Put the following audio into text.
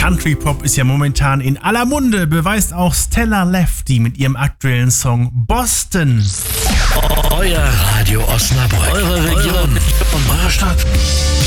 Country Pop ist ja momentan in aller Munde, beweist auch Stella Lefty mit ihrem aktuellen Song Boston. Euer Radio Osnabrück. Eure Region. Eure Stadt.